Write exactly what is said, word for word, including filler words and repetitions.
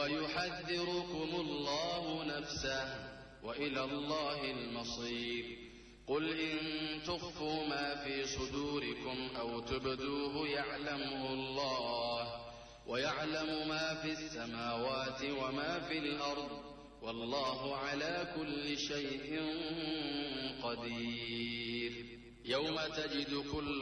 ويحذركم الله نفسه وإلى الله المصير. قل إن تخفوا ما في صدوركم أو تبدوه يعلمه الله ويعلم ما في السماوات وما في الأرض والله على كل شيء قدير. يوم تجد كل